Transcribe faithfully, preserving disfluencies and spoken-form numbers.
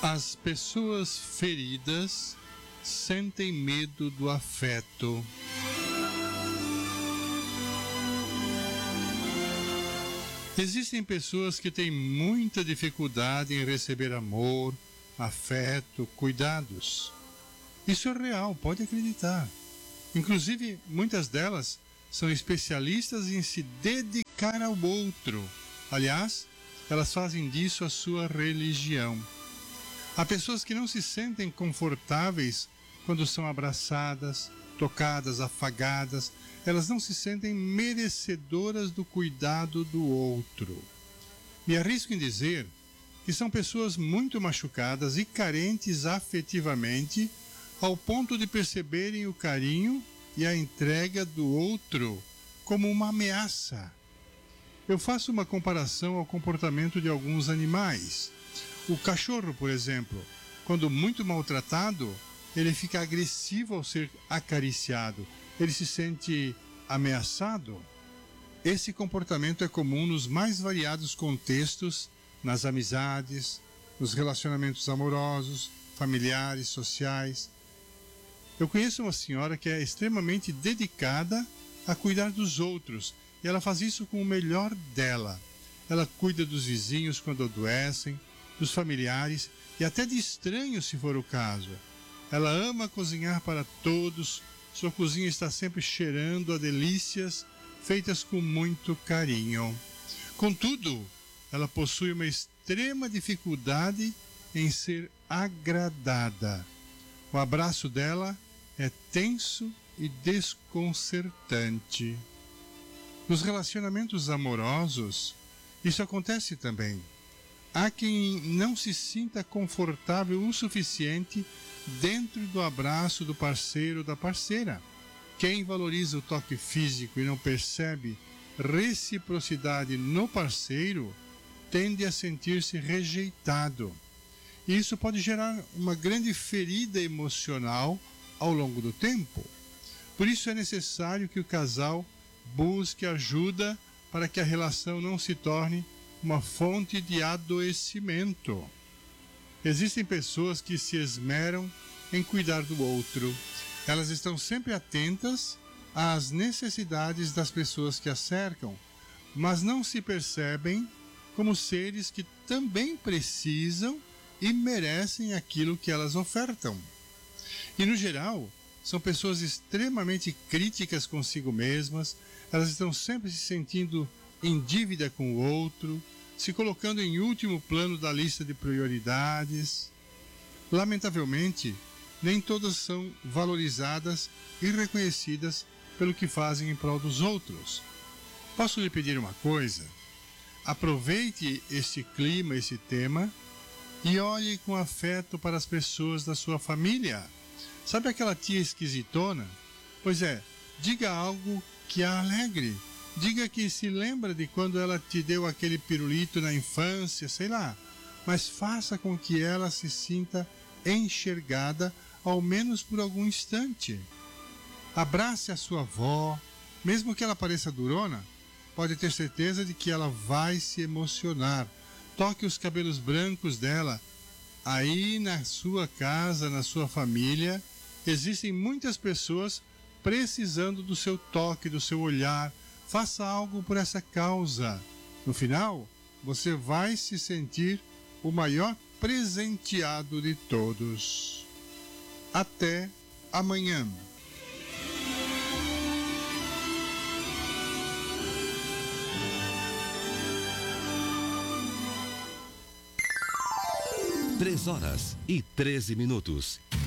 As pessoas feridas sentem medo do afeto. Existem pessoas que têm muita dificuldade em receber amor, afeto, cuidados. Isso é real, pode acreditar. Inclusive, muitas delas são especialistas em se dedicar ao outro. Aliás, elas fazem disso a sua religião. Há pessoas que não se sentem confortáveis quando são abraçadas, tocadas, afagadas. Elas não se sentem merecedoras do cuidado do outro. Me arrisco em dizer que são pessoas muito machucadas e carentes afetivamente, ao ponto de perceberem o carinho e a entrega do outro como uma ameaça. Eu faço uma comparação ao comportamento de alguns animais. O cachorro, por exemplo, quando muito maltratado, ele fica agressivo ao ser acariciado. Ele se sente ameaçado. Esse comportamento é comum nos mais variados contextos, nas amizades, nos relacionamentos amorosos, familiares, sociais. Eu conheço uma senhora que é extremamente dedicada a cuidar dos outros, e ela faz isso com o melhor dela. Ela cuida dos vizinhos quando adoecem, dos familiares e até de estranhos, se for o caso. Ela ama cozinhar para todos. Sua cozinha está sempre cheirando a delícias feitas com muito carinho. Contudo, ela possui uma extrema dificuldade em ser agradada. O abraço dela é tenso e desconcertante. Nos relacionamentos amorosos, isso acontece também. Há quem não se sinta confortável o suficiente dentro do abraço do parceiro ou da parceira. Quem valoriza o toque físico e não percebe reciprocidade no parceiro tende a sentir-se rejeitado. E isso pode gerar uma grande ferida emocional ao longo do tempo. Por isso é necessário que o casal busque ajuda para que a relação não se torne uma fonte de adoecimento. Existem pessoas que se esmeram em cuidar do outro. Elas estão sempre atentas às necessidades das pessoas que a cercam, mas não se percebem como seres que também precisam e merecem aquilo que elas ofertam. E, no geral, são pessoas extremamente críticas consigo mesmas. Elas estão sempre se sentindo em dívida com o outro, se colocando em último plano da lista de prioridades. Lamentavelmente, nem todas são valorizadas e reconhecidas pelo que fazem em prol dos outros. Posso lhe pedir uma coisa? Aproveite este clima, esse tema, e olhe com afeto para as pessoas da sua família. Sabe aquela tia esquisitona? Pois é, diga algo que a alegre. Diga que se lembra de quando ela te deu aquele pirulito na infância, sei lá. Mas faça com que ela se sinta enxergada, ao menos por algum instante. Abrace a sua avó, mesmo que ela pareça durona, pode ter certeza de que ela vai se emocionar. Toque os cabelos brancos dela. Aí na sua casa, na sua família, existem muitas pessoas precisando do seu toque, do seu olhar. Faça algo por essa causa. No final, você vai se sentir o maior presenteado de todos. Até amanhã. Três horas e treze minutos.